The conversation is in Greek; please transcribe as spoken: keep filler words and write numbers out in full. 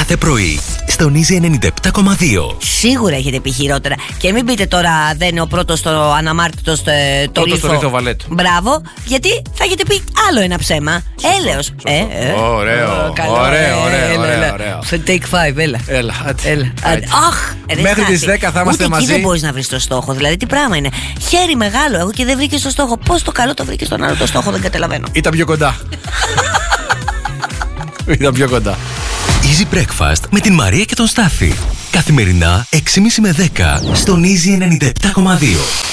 κάθε πρωί στον Easy ενενήντα επτά κόμμα δύο. Σίγουρα έχετε πει χειρότερα. Και μην πείτε τώρα δεν είναι ο πρώτος στο αναμάρτητο στο το Πρώτος στο Λίθο Βαλέτ. Μπράβο, γιατί θα έχετε πει άλλο ένα ψέμα. Έλεος. Ε, ε. Ωραίο, Καλό, ωραίο, ε, ωραίο, έλα, ωραίο, έλα. ωραίο. Take five, έλα. Έλα, άντε, Έλα. άντε. Αχ, ρε, Μέχρι Στάση. τις δέκα θα είμαστε Ούτε μαζί. εκεί δεν μπορείς να βρεις το στόχο. Δηλαδή, τι πράγμα είναι. Χέρι μεγάλο, εγώ και δεν βρήκες το στόχο. Πώς το καλό το βρήκες στον άλλο το στόχο, δεν καταλαβαίνω. Ήταν πιο κοντά. Ήταν πιο κοντά. Easy Breakfast με την Μαρία και τον Στάφη. Καθημερινά έξι και μισή με δέκα στον Easy ενενήντα επτά κόμμα δύο.